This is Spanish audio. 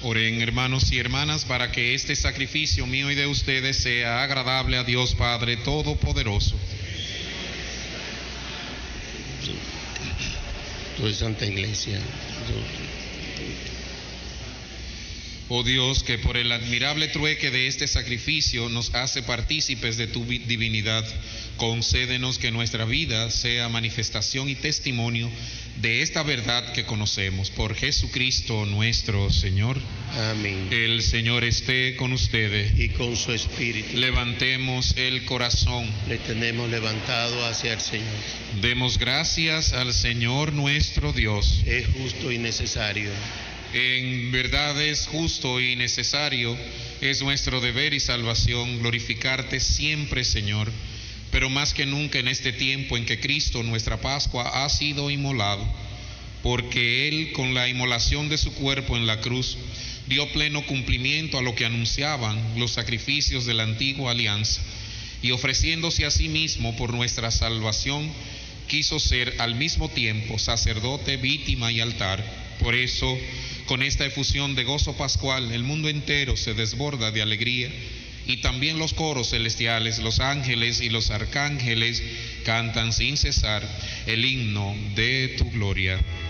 Oren, hermanos y hermanas, para que este sacrificio mío y de ustedes sea agradable a Dios Padre Todopoderoso. Tu Santa Iglesia. Oh Dios, que por el admirable trueque de este sacrificio nos hace partícipes de tu divinidad, concédenos que nuestra vida sea manifestación y testimonio de esta verdad que conocemos. Por Jesucristo nuestro Señor. Amén. El Señor esté con ustedes. Y con su espíritu. Levantemos el corazón. Le tenemos levantado hacia el Señor. Demos gracias al Señor nuestro Dios. Es justo y necesario. En verdad es justo y necesario, es nuestro deber y salvación glorificarte siempre, Señor, pero más que nunca en este tiempo en que Cristo, nuestra Pascua, ha sido inmolado, porque Él, con la inmolación de su cuerpo en la cruz, dio pleno cumplimiento a lo que anunciaban los sacrificios de la antigua alianza, y ofreciéndose a sí mismo por nuestra salvación, quiso ser al mismo tiempo sacerdote, víctima y altar. Por eso, con esta efusión de gozo pascual, el mundo entero se desborda de alegría, y también los coros celestiales, los ángeles y los arcángeles cantan sin cesar el himno de tu gloria.